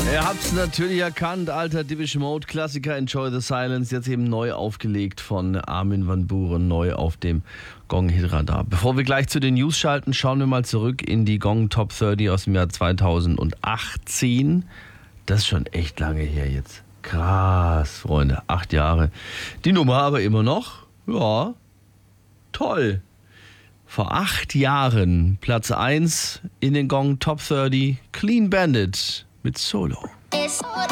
Ihr habt's natürlich erkannt, alter Depeche Mode Klassiker Enjoy the Silence, jetzt eben neu aufgelegt von Armin van Buuren, neu auf dem Gong Hit Radar. Bevor wir gleich zu den News schalten, schauen wir mal zurück in die Gong Top 30 aus dem Jahr 2018. Das ist schon echt lange her jetzt. Krass, Freunde, 8 Jahre. Die Nummer aber immer noch, ja, toll. Vor 8 Jahren Platz 1 in den Gong Top 30, Clean Bandit mit Solo.